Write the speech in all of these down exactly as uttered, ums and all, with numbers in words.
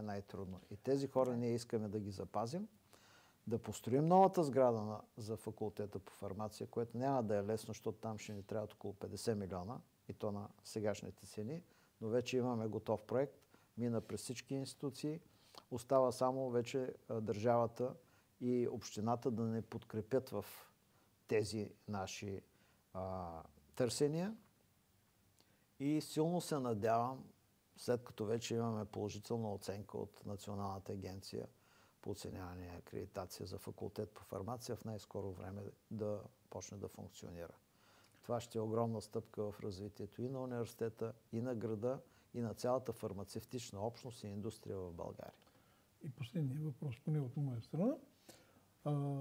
най-трудно. И тези хора ние искаме да ги запазим, да построим новата сграда на, за факултета по фармация, което няма да е лесно, защото там ще ни трябват около петдесет милиона, и то на сегашните цени, но вече имаме готов проект, мина през всички институции, остава само вече а, държавата и общината да не подкрепят в тези наши а, търсения. И силно се надявам, след като вече имаме положителна оценка от Националната агенция по оценяване и акредитация за факултет по фармация, в най-скоро време да почне да функционира. Това ще е огромна стъпка в развитието и на университета, и на града, и на цялата фармацевтична общност и индустрия в България. И последния въпрос, поне от моя страна. А,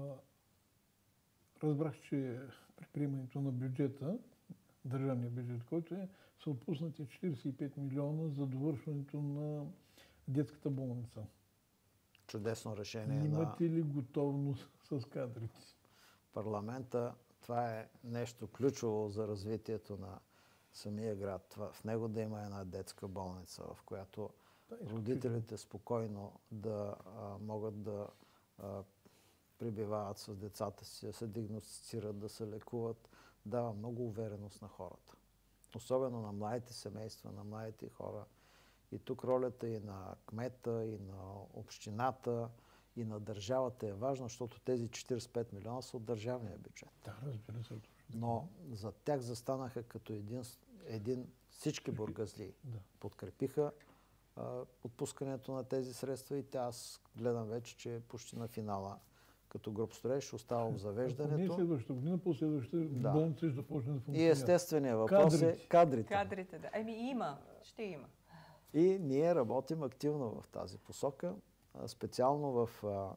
разбрах, че при приемането на бюджета, държавния бюджет, който е, са отпуснати четиридесет и пет милиона за довършването на детската болница. Чудесно решение. Имате на... ли готовност с кадрите? Парламента, това е нещо ключово за развитието на самия град. Това, в него да има една детска болница, в която да, родителите спокойно да а, могат да а, прибивават с децата си, да се диагностицират, да се лекуват, дава много увереност на хората. Особено на младите семейства, на младите хора. И тук ролята и на кмета, и на общината, и на държавата е важна, защото тези четиридесет и пет милиона са от държавния бюджет. Да, разбира се. Но за тях застанаха като един, един всички бургазли. Да. Подкрепиха а, отпускането на тези средства и тя, аз гледам вече, че е почти на финала. Като груп строеж остава в завеждането. Ако не следващата година, по следващата да. болница ще започне да функционира. И естественият въпрос кадрите. е кадрите. Кадрите, да. Еми има, ще има. И ние работим активно в тази посока. Специално в а,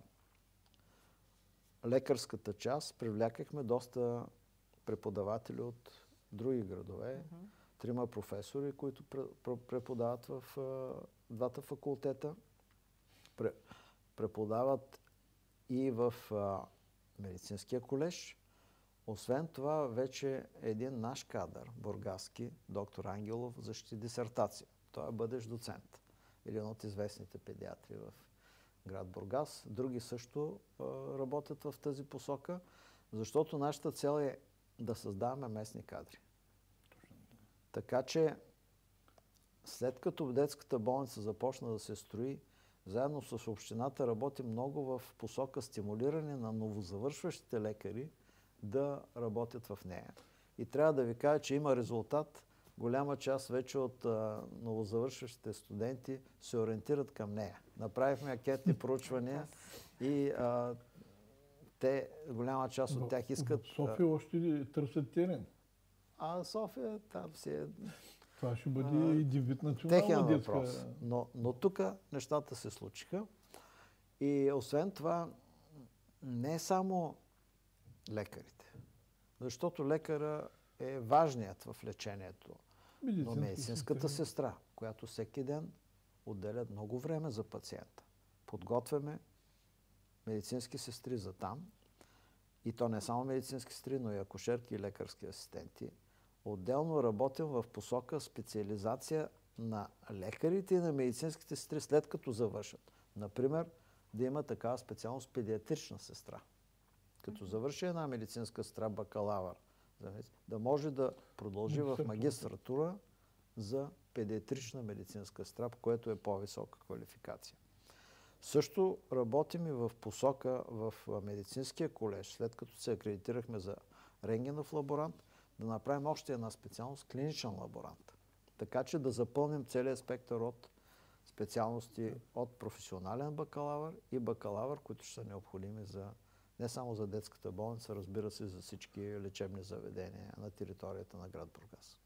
лекарската част привлякахме доста преподаватели от други градове. Mm-hmm. Трима професори, които преподават в а, двата факултета. Преподават и в а, медицинския колеж. Освен това, вече един наш кадър, бургаски, доктор Ангелов, защити дисертация. Той е бъдещ доцент. Един от известните педиатри в град Бургас. Други също а, работят в тази посока, защото нашата цел е да създаваме местни кадри. Така че, след като детската болница започна да се строи, заедно с общината работи много в посока стимулиране на новозавършващите лекари да работят в нея. И трябва да ви кажа, че има резултат. Голяма част вече от а, новозавършващите студенти се ориентират към нея. Направихме анкетни проучвания и а, те, голяма част от тях искат... В София още търсят терен. А София там си е... Това ще бъде един вид национална детска... въпрос. Но, но тук нещата се случиха. И освен това, не само лекарите. Защото лекара е важният в лечението. Но медицинската сестра, която всеки ден отделя много време за пациента. Подготвяме медицински сестри за там. И то не само медицински сестри, но и акушерки и лекарски асистенти. Отделно работим в посока специализация на лекарите и на медицинските сестри след като завършат. Например, да има такава специалност педиатрична сестра. Като завърши една медицинска сестра бакалавър, да може да продължи в магистратура за педиатрична медицинска сестра, по което е по-висока квалификация. Също работим и в посока в медицинския колеж, след като се акредитирахме за рентгенов лаборант, да направим още една специалност клиничен лаборант. Така че да запълним целият спектър от специалности от професионален бакалавър и бакалавър, които ще са необходими за не само за детската болница, разбира се, за всички лечебни заведения на територията на град Бургас.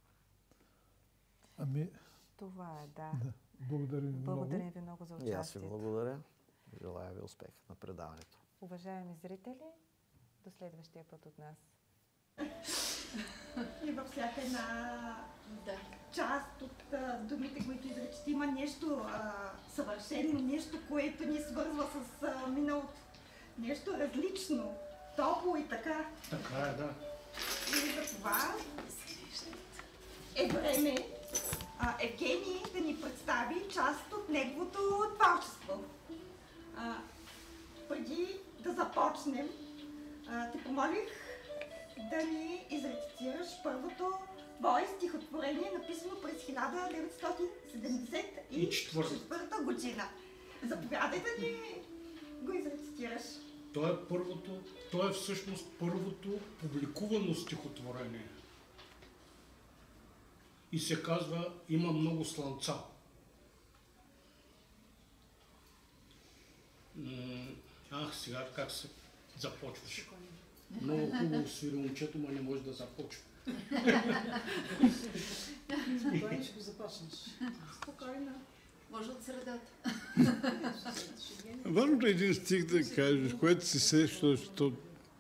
Ами... Това е, да. да. Благодарим ви много. Благодарим ви много за участието. И аз ви благодаря. Желая ви успех на предаването. Уважаеми зрители, до следващия път от нас. И във всяка една да. част от а, думите, които изречете, има нещо а, съвършено, нещо, което ни свързва с а, миналото. Нещо различно, топло и така. Така е, да. И за това е време а, Евгений да ни представи част от неговото творчество. започнем, а, те помолих да ни изрецитираш първото твое стихотворение, написано през хиляда деветстотин седемдесет и четвърта година. Заповядай да ни го изрецитираш. То е първото, то е всъщност първото публикувано стихотворение. И се казва "Има много слънца". Ах, сега как се започваш? Много хубаво свири момчето, но не може да започва. Спокойно ще го започнеш. Спокойно. Може от средата. Важно е един стих да кажеш, което си сеща, защото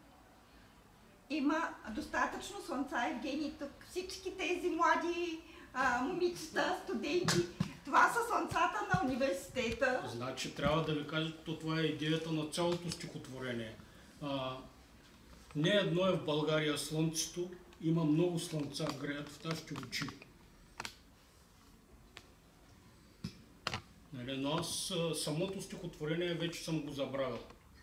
Има достатъчно слънца, Евгений, тук всички тези млади а, момичета, студенти, това са слънцата на университета. Значи трябва да ви кажа, то това е идеята на цялото стихотворение. А, не едно е в България слънцето, има много слънца, греят в нашите очи. Нали, но аз а, самото стихотворение вече съм го забравил.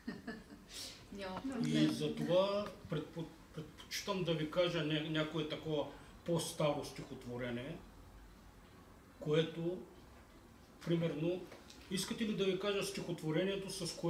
И затова предпо, предпочитам да ви кажа ня, някое такова по-старо стихотворение, което, примерно, искате ли да ви кажа стихотворението, с което